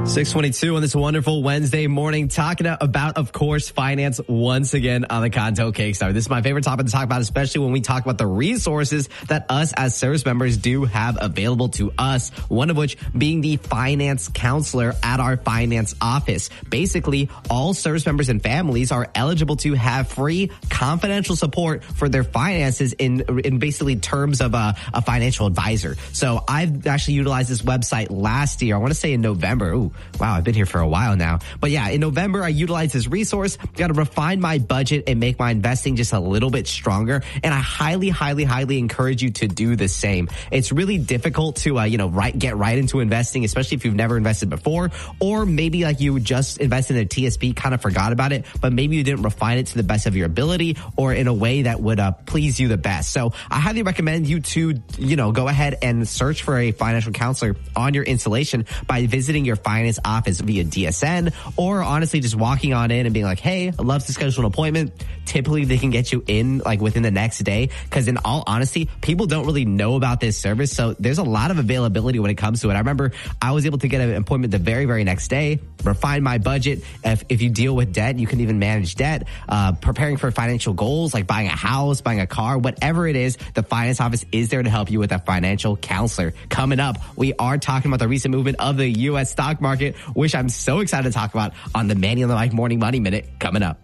6:22 on this wonderful Wednesday morning, talking about, of course, finance once again on the Conto Cakes Hour. This is my favorite topic to talk about, especially when we talk about the resources that us as service members do have available to us. One of which being the finance counselor at our finance office. Basically, all service members and families are eligible to have free confidential support for their finances in basically terms of a financial advisor. So I've actually utilized this website last year. I want to say in November. Ooh, wow, I've been here for a while now. But yeah, in November, I utilized this resource, got to refine my budget and make my investing just a little bit stronger. And I highly, highly, highly encourage you to do the same. It's really difficult to, get right into investing, especially if you've never invested before, or maybe like you just invested in a TSP, kind of forgot about it, but maybe you didn't refine it to the best of your ability or in a way that would please you the best. So I highly recommend you to, go ahead and search for a financial counselor on your installation by visiting your finance office via DSN, or honestly just walking on in and being like, hey, I'd love to schedule an appointment. Typically they can get you in like within the next day, because in all honesty, people don't really know about this service. So there's a lot of availability when it comes to it. I remember I was able to get an appointment the very, very next day, refine my budget. If you deal with debt, you can even manage debt, preparing for financial goals like buying a house, buying a car, whatever it is, the finance office is there to help you with a financial counselor. Coming up, we are talking about the recent movement of the U.S. stock market, which I'm so excited to talk about on the Manny on the Mic Morning Money Minute coming up.